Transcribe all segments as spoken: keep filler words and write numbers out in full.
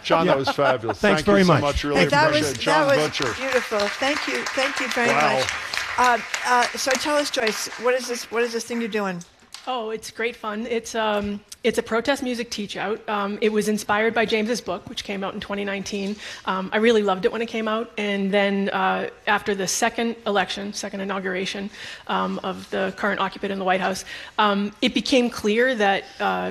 John, that was fabulous. Thanks Thank very you so much. much. Really Hey, that appreciate was, it. John that was Butcher. beautiful. Thank you. Thank you very Wow. much. Uh, uh, so tell us, Joyce, what is this? What is this thing you're doing? Oh, it's great fun. It's um, it's a protest music teach out. Um, it was inspired by James's book, which came out in twenty nineteen. Um, I really loved it when it came out, and then uh, after the second election, second inauguration um, of the current occupant in the White House, um, it became clear that uh,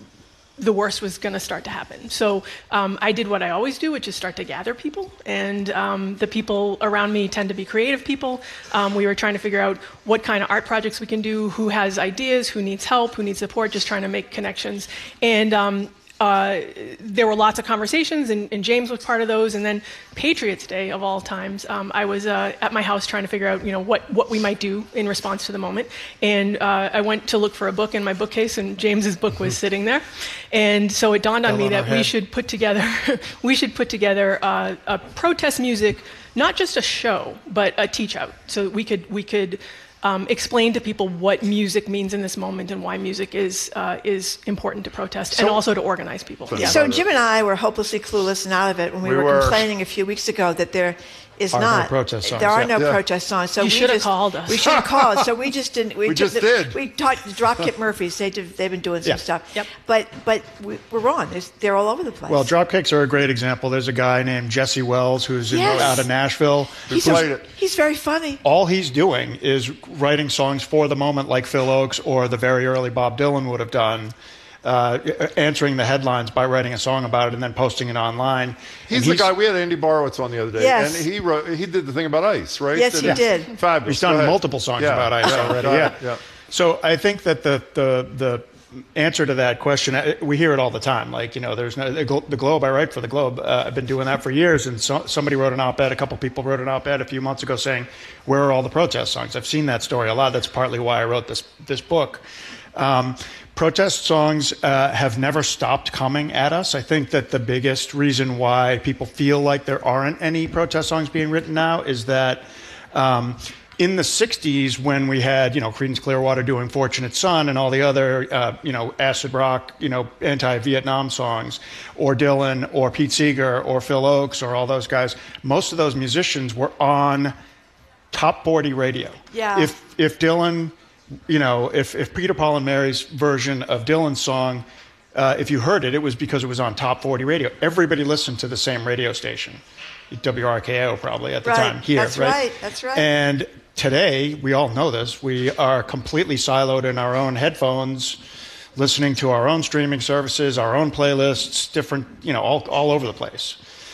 the worst was going to start to happen. So um, I did what I always do, which is start to gather people. And um, the people around me tend to be creative people. Um, we were trying to figure out what kind of art projects we can do, who has ideas, who needs help, who needs support, just trying to make connections. And um, uh, there were lots of conversations, and, and James was part of those. And then Patriots Day, of all times, um, I was uh, at my house trying to figure out, you know, what, what we might do in response to the moment. And uh, I went to look for a book in my bookcase, and James's book was sitting there. And so it dawned on me that we should put together, we should put together uh, a protest music, not just a show, but a teach out, so we could we could. Um, explain to people what music means in this moment and why music is uh, is important to protest So- and also to organize people. So- Yeah. So Jim and I were hopelessly clueless and out of it when we, We were, were. complaining a few weeks ago that there is Are no not protest songs, There are yeah. no Yeah. protest songs. So You we should have just- called us. We should have called. So we just didn't. We, We took just the- did. We taught Dropkick Murphys. They did, they've been doing some Yeah. stuff. Yep. But but we, we're wrong. There's, they're all over the place. Well, Dropkicks are a great example. There's a guy named Jesse Wells who's in, Yes. out of Nashville. he's, played it. he's very funny. All he's doing is writing songs for the moment, like Phil Oakes or the very early Bob Dylan would have done, uh, answering the headlines by writing a song about it and then posting it online. He's And the guy, we had Andy Borowitz on the other day, Yes. and he wrote, he did the thing about ice, right? Yes, he That- did. Fabulous. He's done Go ahead. multiple songs Yeah. about ice Yeah. already. Got Yeah. it. Yeah. So I think that the the the answer to that question, uh, we hear it all the time. Like, you know, there's no the Glo- the Globe. I write for the Globe. Uh, I've been doing that for years. And so, somebody wrote an op-ed. A couple people wrote an op-ed a few months ago saying, "Where are all the protest songs?" I've seen that story a lot. That's partly why I wrote this this book. Um, protest songs uh, have never stopped coming at us. I think that the biggest reason why people feel like there aren't any protest songs being written now is that um, in the sixties, when we had, you know, Creedence Clearwater doing Fortunate Son and all the other, uh, you know, acid rock, you know, anti-Vietnam songs, or Dylan or Pete Seeger or Phil Oakes or all those guys, most of those musicians were on top forty radio. Yeah. If if Dylan, you know, if, if Peter, Paul, and Mary's version of Dylan's song, uh, if you heard it, it was because it was on top forty radio. Everybody listened to the same radio station, W R K O probably at the Right. time here, That's right? right. That's right. And today, we all know this, we are completely siloed in our own headphones, listening to our own streaming services, our own playlists, different, you know, all, all over the place.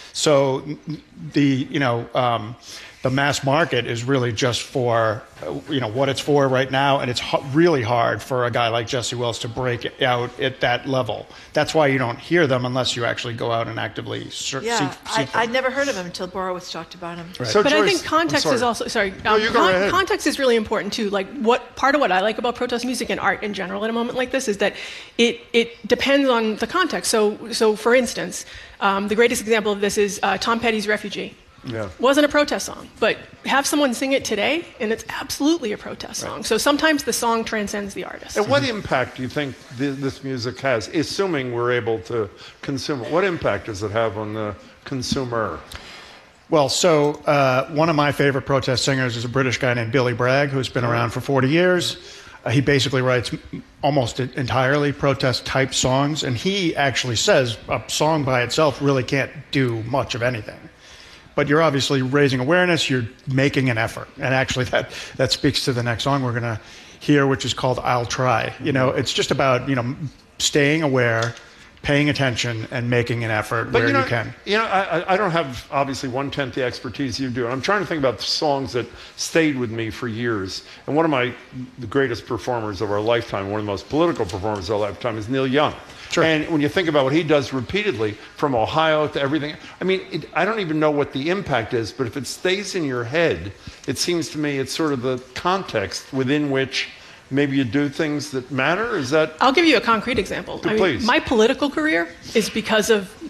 So the, you know, um, the mass market is really just for, uh, you know, what it's for right now, and it's h- really hard for a guy like Jesse Wells to break out at that level. That's why you don't hear them unless you actually go out and actively ser- Yeah, seek, I, seek them. I'd never heard of him until Borowitz talked about him. So But I Joyce- think context I'm is sorry. also sorry. No, um, you go right ahead. Context is really important too. Like what part of what I like about protest music and art in general in a moment like this is that it it depends on the context. So so for instance, um, the greatest example of this is uh, Tom Petty's "Refugee." Yeah. Wasn't a protest song, but have someone sing it today, and it's absolutely a protest song. So sometimes the song transcends the artist. And what impact do you think th- this music has, assuming we're able to consume it? What impact does it have on the consumer? Well, so uh, one of my favorite protest singers is a British guy named Billy Bragg, who's been around for forty years. Uh, he basically writes m- almost entirely protest-type songs, and he actually says a song by itself really can't do much of anything. But you're obviously raising awareness, you're making an effort. And actually that, that speaks to the next song we're going to hear, which is called I'll Try. You know, it's just about, you know, staying aware, paying attention, and making an effort But where you, know, you can. You know, I, I don't have obviously one-tenth the expertise you do. And I'm trying to think about the songs that stayed with me for years. And one of my the greatest performers of our lifetime, one of the most political performers of our lifetime, is Neil Young. Sure. And when you think about what he does repeatedly, from Ohio to everything, I mean, it, I don't even know what the impact is, but if it stays in your head, it seems to me it's sort of the context within which maybe you do things that matter. Is that? I'll give you a concrete example. I mean, Please. my political career is because of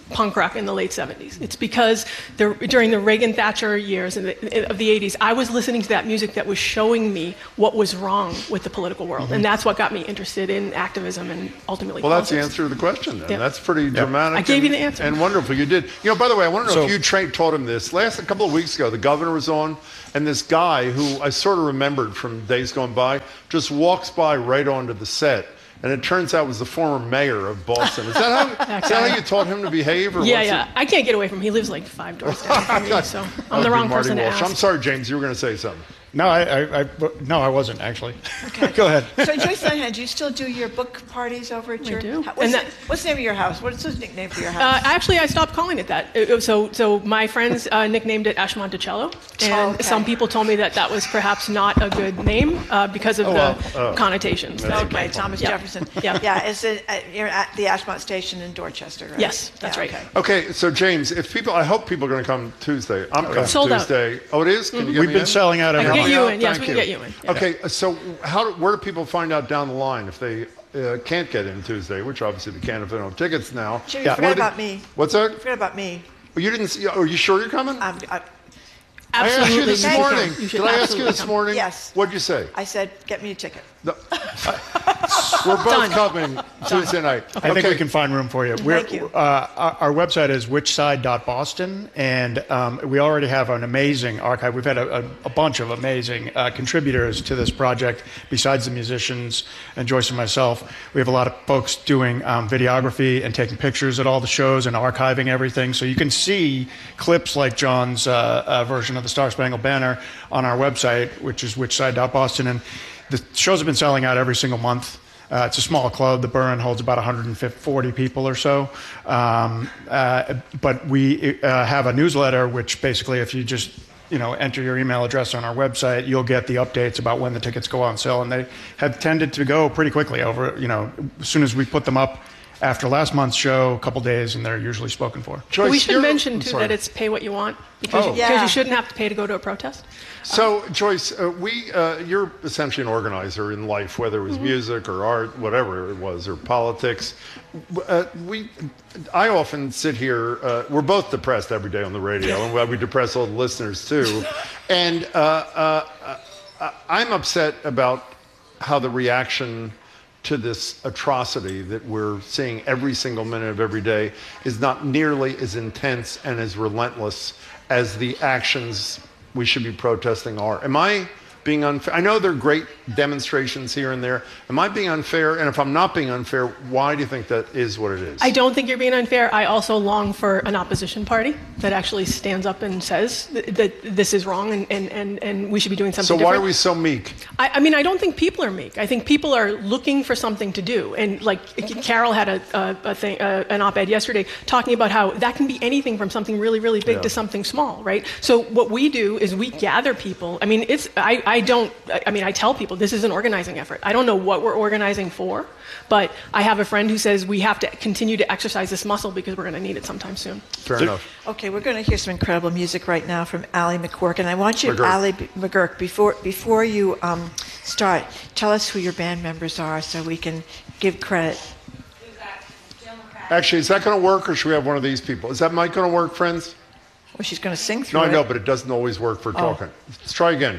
punk rock in the late seventies. It's because the, during the Reagan-Thatcher years in the, of the eighties, I was listening to that music that was showing me what was wrong with the political world. And that's what got me interested in activism and ultimately Well, that's the politics. answer to the question then. Yeah. That's pretty dramatic. I gave you and, the answer. And wonderful. You did. You know, by the way, I want to know So- if you tra- told him this. Last, a couple of weeks ago, the governor was on, and this guy who I sort of remembered from days gone by just walks by right onto the set. And it turns out was the former mayor of Boston. Is that how, is that how you taught him to behave? Or Yeah, what's yeah. it? I can't get away from him. He lives like five doors down from me, so That I'm would the be wrong Marty person to Walsh. ask. I'm sorry, James. You were going to say something. No, I, I, I no, I wasn't actually. Go ahead. So Joyce Linehan, do you still do your book parties over at your? do. What's, And the, that- what's the name of your house? What's the nickname for your Uh, house? actually, I stopped calling it that. It- it- so, so my friends uh, nicknamed it Ash Monticello, and Okay. some people told me that that was perhaps not a good name uh, because of the well, oh. connotations. that it Okay, might- Thomas Yeah. Jefferson. Yeah. yeah. It's a, uh, you're at the Ashmont Station in Dorchester, right? Yes, that's Yeah, right. Okay. Okay, so James, if people, I hope people are going to come Tuesday. I'm coming Sold out. Tuesday. Oh, it is? Can you get We've me been in? selling out I every can get month. you Yeah, in. Yes, thank we can you. get you in. Yeah. Okay, so how, do- where do people find out down the line if they uh, can't get in Tuesday, which obviously they can if they don't have tickets now? Jimmy, Yeah. you forgot Where do- about me. What's that? You forgot about me. Oh, you didn't see, are you sure you're coming? I'm, I, I asked Absolutely. you this you should morning. come. You should Did I ask you absolutely this come. morning? Yes. What'd you say? I said, get me a ticket. No. We're both Done. coming Tuesday night. I think we can find room for you. We're, Thank you. Uh, our, our website is whichside dot boston, and um, we already have an amazing archive. We've had a, a, a bunch of amazing uh, contributors to this project, besides the musicians and Joyce and myself. We have a lot of folks doing um, videography and taking pictures at all the shows and archiving everything. So you can see clips like John's uh, uh, version of the Star Spangled Banner on our website, which is whichside dot boston. And the shows have been selling out every single month. Uh, it's a small club. The Burn holds about one hundred forty people or so. Um, uh, but we uh, have a newsletter, which basically, if you just you know enter your email address on our website, you'll get the updates about when the tickets go on sale. And they have tended to go pretty quickly. Over you know, as soon as we put them up after last month's show, a couple days, and they're usually spoken for. Joyce, we should you're- mention I'm too sorry. that it's pay what you want because, Oh. you, because Yeah. you shouldn't have to pay to go to a protest. So, Joyce, uh, we, uh, you're essentially an organizer in life, whether it was music or art, whatever it was, or politics. Uh, we, I often sit here, uh, we're both depressed every day on the radio, and we depress all the listeners too. And uh, uh, uh, I'm upset about how the reaction to this atrocity that we're seeing every single minute of every day is not nearly as intense and as relentless as the actions we should be protesting are. Am I being unfair? I know there are great demonstrations here and there. Am I being unfair? And if I'm not being unfair, why do you think that is what it is? I don't think you're being unfair. I also long for an opposition party that actually stands up and says th- that this is wrong and, and, and, and we should be doing something So different. why are we so meek? I, I mean, I don't think people are meek. I think people are looking for something to do. And like Carol had a, a, a thing, uh, an op-ed yesterday talking about how that can be anything from something really, really big Yeah. to something small, right? So what we do is we gather people. I mean, it's I, I don't. I mean, I tell people this is an organizing effort. I don't know what we're organizing for, but I have a friend who says we have to continue to exercise this muscle because we're going to need it sometime soon. Fair So- enough. Okay, we're going to hear some incredible music right now from Ally McQuirk, and I want you, McGurk. Ally B- McGurk, before before you um, start, tell us who your band members are so we can give credit. Actually, is that going to work, or should we have one of these people? Is that mic going to work, friends? Well, she's going to sing through No, I it. know, but it doesn't always work for talking. Let's try again.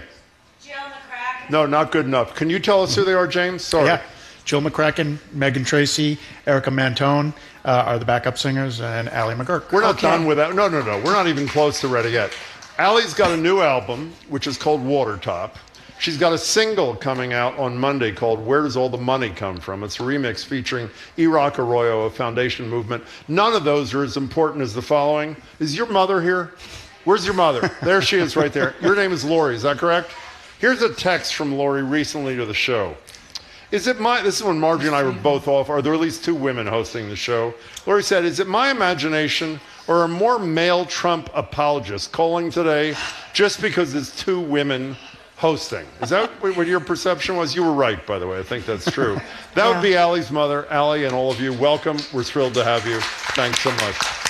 No, not good enough. Can you tell us who they are, James? Sorry. Yeah. Jill McCracken, Megan Tracy, Erica Mantone uh, are the backup singers, and Ally McGurk. We're not Okay. done with that. No, no, no. We're not even close to ready yet. Allie's got a new album, which is called Watertop. She's got a single coming out on Monday called Where Does All the Money Come From? It's a remix featuring E-Rock Arroyo of Foundation Movement. None of those are as important as the following. Is your mother here? Where's your mother? There she is right there. Your name is Lori, is that correct? Here's a text from Lori recently to the show. Is it my, this is when Margie and I were both off, or there were at least two women hosting the show. Lori said, is it my imagination or are more male Trump apologists calling today just because it's two women hosting? Is that what your perception was? You were right, by the way. I think that's true. That would be Allie's mother. Allie and all of you, welcome. We're thrilled to have you. Thanks so much.